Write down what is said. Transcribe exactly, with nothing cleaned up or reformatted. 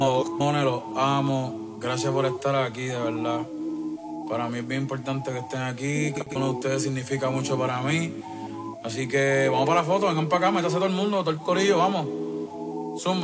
Cojones, los amo. Gracias por estar aquí, de verdad. Para mí es bien importante que estén aquí, que uno de ustedes significa mucho para mí. Así que vamos para la foto, vengan para acá, métase todo el mundo, todo el corillo, vamos. Zumba.